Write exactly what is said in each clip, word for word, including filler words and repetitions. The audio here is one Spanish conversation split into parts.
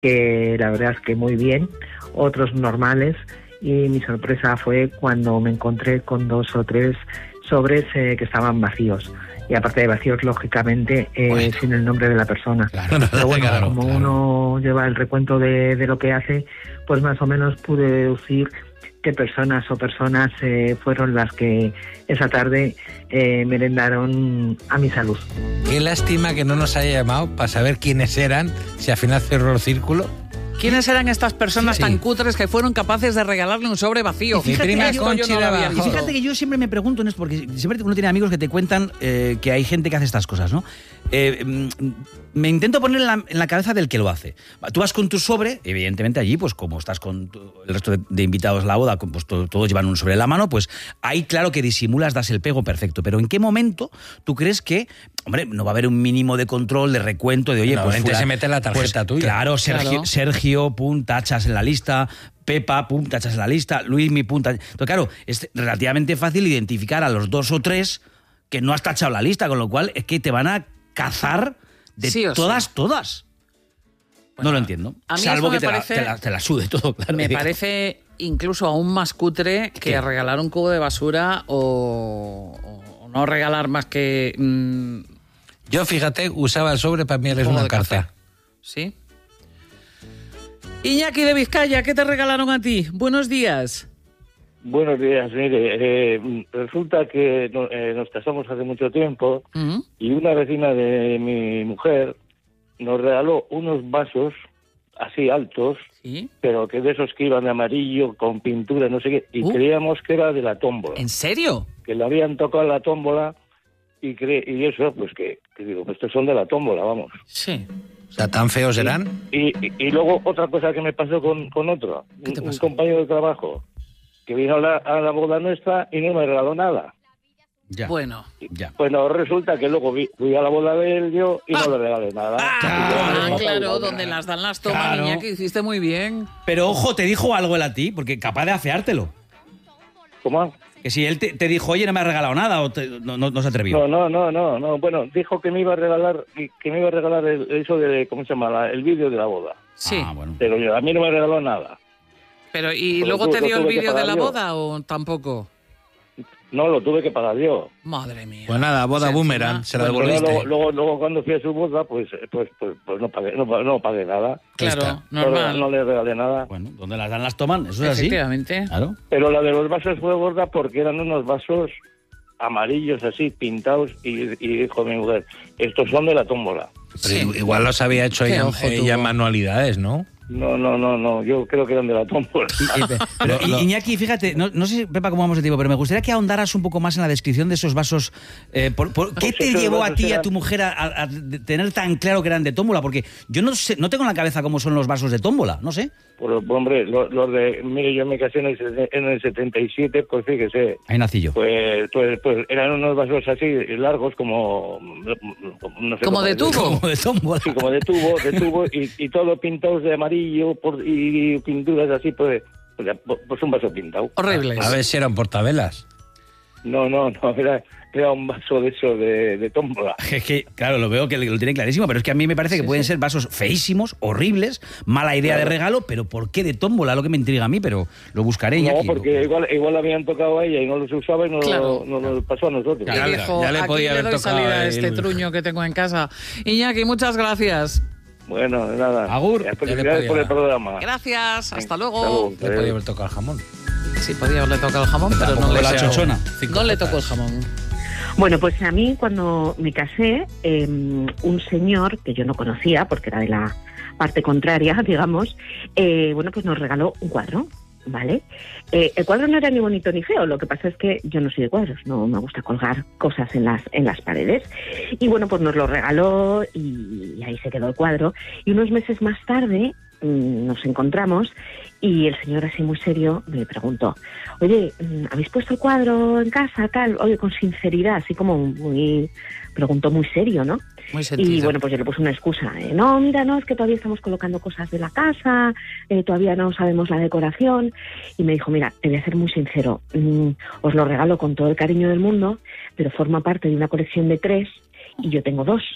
que la verdad es que muy bien, otros normales, y mi sorpresa fue cuando me encontré con dos o tres sobres eh, que estaban vacíos. Y aparte de vacíos, lógicamente, eh, bueno. sin el nombre de la persona. Claro, Pero bueno, claro, como claro. uno lleva el recuento de, de lo que hace, pues más o menos pude deducir qué personas o personas eh, fueron las que esa tarde eh, merendaron a mi salud. Qué lástima que no nos haya llamado para saber quiénes eran, si al final cerró el círculo. ¿Quiénes eran estas personas Sí. tan cutres que fueron capaces de regalarle un sobre vacío? Mi prima Esto Conchi yo no lo de había abajo. Y visto. fíjate que yo siempre me pregunto en esto, porque siempre uno tiene amigos que te cuentan eh, que hay gente que hace estas cosas, ¿no? Eh, mm, me intento poner en la, en la cabeza del que lo hace. Tú vas con tu sobre, evidentemente allí, pues como estás con tu- el resto de, de invitados a la boda, pues to- todos llevan un sobre en la mano, pues ahí claro que disimulas, das el pego perfecto. Pero ¿en qué momento tú crees que, hombre, no va a haber un mínimo de control, de recuento, de oye, No, pues gente fula- se mete la tarjeta pues, tuya. Claro, Sergio, Claro. Sergio, pum, tachas en la lista, Pepa, pum, tachas en la lista, Luismi, pum, tachas. Entonces, claro, es relativamente fácil identificar a los dos o tres que no has tachado la lista, con lo cual es que te van a cazar de Sí o todas, sí. todas. No lo entiendo. a mí Salvo eso que me te, parece- la, te, la, te la sude todo, claro. Me que diga. parece incluso aún más cutre que ¿Qué? regalar un cubo de basura o, o no regalar más que... mm, Yo, fíjate, usaba el sobre, para mí eres jugo una de café. carta. ¿Sí? Iñaki de Vizcaya, ¿qué te regalaron a ti? Buenos días. Buenos días, mire, eh, resulta que no- eh, nos casamos hace mucho tiempo Ujú. y una vecina de mi mujer nos regaló unos vasos así altos, ¿Sí? pero que de esos que iban de amarillo, con pintura, no sé qué, y Uh. creíamos que era de la tómbola, ¿En serio? que le habían tocado la tómbola y, cre y eso, pues que, que digo, pues estos son de la tómbola, vamos. Sí. O sea, ¿tan feos eran? Y, y, y luego otra cosa que me pasó con, con otro, ¿Qué te un, un pasó? compañero de trabajo, que vino a la, a la boda nuestra y no me regaló nada. Ya, Bueno. ya. Bueno, resulta que luego vi- fui a la boda de él yo y Ah. no le regalé nada. Ah, Y yo, claro, donde las dan las toman, Claro. Iñaki, hiciste muy bien. Pero ojo, te dijo algo él a ti, porque capaz de afeártelo. ¿Cómo? Que si él te, te dijo, oye, no me has regalado nada, o te- no, no, no se atrevió. No, no, no, no, no. Bueno, dijo que me iba a regalar, que, que me iba a regalar el, eso de, ¿cómo se llama? La- el vídeo de la boda. Sí. Ah, bueno. Pero yo, a mí no me regaló nada. Pero, ¿y Pues luego lo te tuve- dio lo el tuve que vídeo de pagar la yo. boda o tampoco? No, lo tuve que pagar yo. Madre mía. Pues nada, boda Sí, boomerang, encima- se la Bueno, devolviste. luego, luego, luego cuando fui a su boda, pues, pues, pues, pues no pagué, no, no pagué nada. Claro, está. No, normal. no le regalé nada. Bueno, donde las dan las toman, eso es así. Efectivamente. Claro. Pero la de los vasos fue gorda porque eran unos vasos amarillos así, pintados, y, y dijo mi mujer, estos son de la tómbola. Pero igual los había hecho Qué ella, ojo ella tuvo. en manualidades, ¿no? No, no, no, no, yo creo que eran de la tómbola. Pero Lo- lo- I- Iñaki, fíjate, no, no sé, Pepa, cómo vamos de tiempo, pero me gustaría que ahondaras un poco más en la descripción de esos vasos. Eh, por- por- ¿Qué Pues te esos llevó a vasos ti y a eran- tu mujer a, a- a de- tener tan claro que eran de tómbola? Porque yo no sé, no tengo en la cabeza cómo son los vasos de tómbola, no sé. Pues, hombre, los, los de, mire, yo me casé en el, se- en el setenta y siete, pues fíjese, Ahí nací yo. pues, pues, pues eran unos vasos así largos como, no sé ¿Como cómo de decirlo. tubo? Como de tómbola. Sí, como de tubo, de tubo, y, y todo pintados de amarillo por, y pinturas así, pues, pues, pues un vaso pintado. Horribles. A ver si eran portavelas. No, no, no, era, era un vaso de eso de, de tómbola. Es que, claro, lo veo que lo tiene clarísimo, pero es que a mí me parece que pueden ser vasos feísimos, horribles, mala idea de regalo, pero ¿por qué de tómbola? Lo que me intriga a mí, pero lo buscaré. No, Iñaki. porque igual, igual habían tocado a ella y no los usaba y no, Claro. no nos pasó a nosotros. Y Ya le- dijo, ya le aquí podía le haber doy tocado salida a el- este truño que tengo en casa. Iñaki, muchas gracias. Bueno, nada. Agur. Eh, Ya le Felicidades podía- por el programa. Gracias, hasta Hasta luego. luego. Le podía haber tocado el jamón. Sí, podía haberle tocado el jamón, pero no Tampoco le, la sea chochona. cinco no le gotas. tocó el jamón. Bueno, pues a mí cuando me casé, eh, un señor que yo no conocía, porque era de la parte contraria, digamos, eh, bueno, pues nos regaló un cuadro, ¿vale? Eh, el cuadro no era ni bonito ni feo, lo que pasa es que yo no soy de cuadros, no me gusta colgar cosas en las, en las paredes. Y bueno, pues nos lo regaló y ahí se quedó el cuadro. Y unos meses más tarde mmm, nos encontramos y el señor así muy serio me preguntó, oye, ¿habéis puesto el cuadro en casa, tal? Oye, con sinceridad, así como muy... Preguntó muy serio, ¿no? Muy sentido. Y bueno, pues yo le puse una excusa. Eh, no, mira, no, es que todavía estamos colocando cosas de la casa, eh, todavía no sabemos la decoración. Y me dijo, mira, te voy a ser muy sincero, mm, os lo regalo con todo el cariño del mundo, pero forma parte de una colección de tres y yo tengo dos.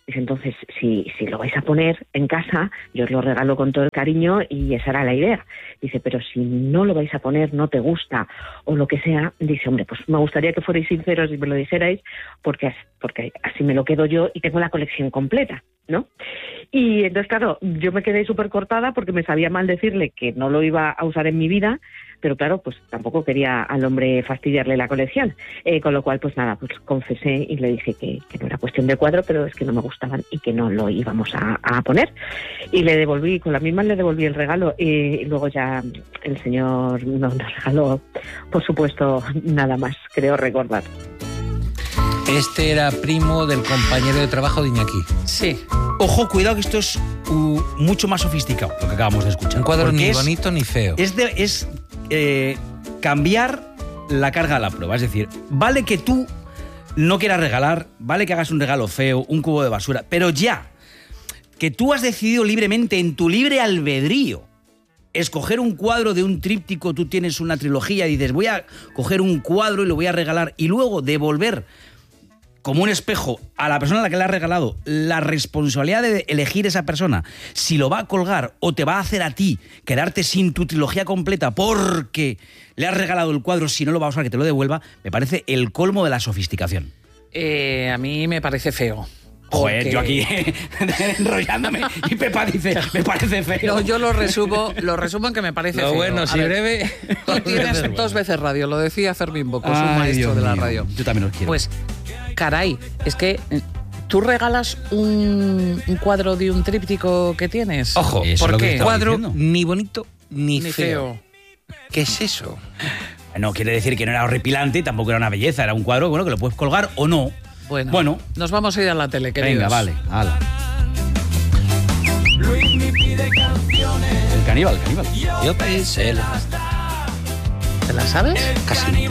Dice, entonces, si, si lo vais a poner en casa, yo os lo regalo con todo el cariño y esa era la idea. Dice, pero si no lo vais a poner, no te gusta o lo que sea, dice, hombre, pues me gustaría que fuerais sinceros y me lo dijerais porque, porque así me lo quedo yo y tengo la colección completa, ¿no? Y entonces, claro, yo me quedé súper cortada porque me sabía mal decirle que no lo iba a usar en mi vida, pero claro, pues tampoco quería al hombre fastidiarle la colección. Eh, con lo cual, pues nada, pues confesé y le dije que, que no era cuestión de cuadro, pero es que no me gustaban y que no lo íbamos a, a poner. Y le devolví, con la misma le devolví el regalo y luego ya el señor nos regaló, por supuesto, nada más, creo recordar. Este era primo del compañero de trabajo de Iñaki. Sí. Ojo, cuidado que esto es uh, mucho más sofisticado, lo que acabamos de escuchar. Un cuadro ni es, bonito ni feo. Es, de, es eh, cambiar la carga a la prueba. Es decir, vale que tú no quieras regalar, vale que hagas un regalo feo, un cubo de basura, pero ya que tú has decidido libremente, en tu libre albedrío, escoger un cuadro de un tríptico, tú tienes una trilogía y dices, voy a coger un cuadro y lo voy a regalar y luego devolver como un espejo a la persona a la que le has regalado la responsabilidad de elegir esa persona si lo va a colgar o te va a hacer a ti quedarte sin tu trilogía completa porque le has regalado el cuadro, si no lo va a usar que te lo devuelva, me parece el colmo de la sofisticación. Eh, a mí me parece feo. Joder, Porque... yo aquí enrollándome y Pepa dice, me parece feo. No, yo lo resumo, lo resumo en que me parece Lo feo. bueno, A si ver, breve... Tú tienes dos veces radio, lo decía Fermín Bocos, Ay, un maestro Dios de la mío, radio. yo también lo quiero. Pues, caray, es que tú regalas un, un cuadro de un tríptico que tienes. Ojo, Eso es ¿por lo que qué? estaba cuadro diciendo. ni bonito ni, Ni feo. feo. ¿Qué es eso? No quiere decir que no era horripilante y tampoco era una belleza, era un cuadro bueno que lo puedes colgar o no. Bueno, Bueno. nos vamos a ir a la tele, queridos. Venga, vale, hala. El caníbal, el caníbal. Yo pensé... ¿Te la sabes? Casi.